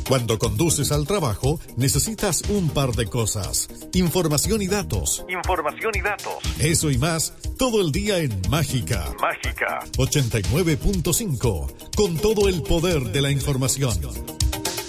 Cuando conduces al trabajo, necesitas un par de cosas: información y datos. Eso y más, todo el día en Mágica. 89.5, con todo el poder de la información.